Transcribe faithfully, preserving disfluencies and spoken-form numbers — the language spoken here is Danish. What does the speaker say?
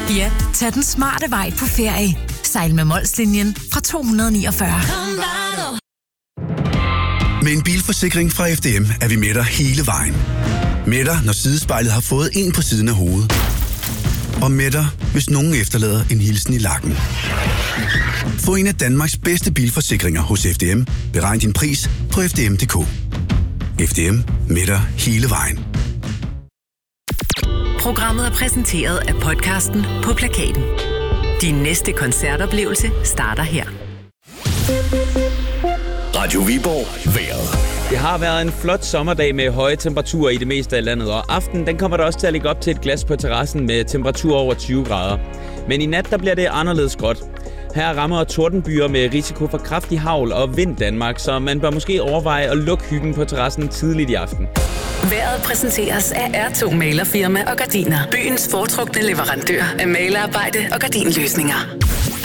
Ja, tag den smarte vej på ferie. Sejl med Molslinjen fra to hundrede niogfyrre. Med en bilforsikring fra F D M er vi med dig hele vejen. Med dig, når sidespejlet har fået en på siden af hovedet. Og med dig, hvis nogen efterlader en hilsen i lakken. Få en af Danmarks bedste bilforsikringer hos F D M. Beregn din pris på f d m punktum d k. F D M, med dig hele vejen. Programmet er præsenteret af podcasten På Plakaten. Din næste koncertoplevelse starter her. Radio Viborg vejret. Det har været en flot sommerdag med høje temperaturer i det meste af landet, og aften den kommer der også til at ligge op til et glas på terrassen med temperatur over tyve grader. Men i nat der bliver det anderledes gråt. Her rammer tordenbyer med risiko for kraftig hagl og vind Danmark, så man bør måske overveje at lukke hyggen på terrassen tidligt i aften. Vejret præsenteres af R to Malerfirma og Gardiner. Byens foretrukne leverandør af malerarbejde og gardinløsninger.